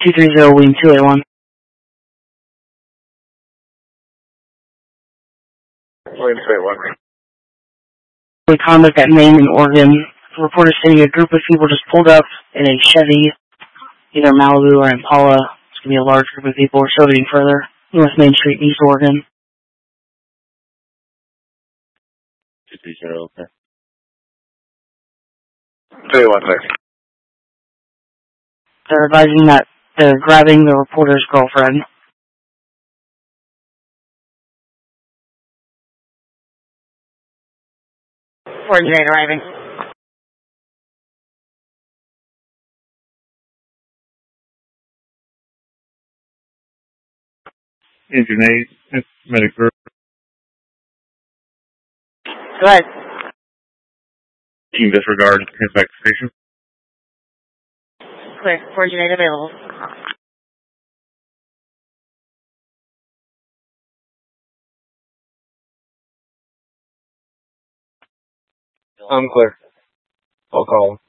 230 William 281. William 281. Conduct at Maine and Oregon. The report is saying a group of people just pulled up in a Chevy, either Malibu or Impala. It's going to be a large group of people. We're still getting further. North Main Street, East Oregon. 230, okay. 281, They're advising that they're grabbing the reporter's girlfriend. Orange arriving. Engine 8, medic group. Go ahead. Team disregard, head back to station. Clear. Engine 8 available. I'm clear. I'll call him.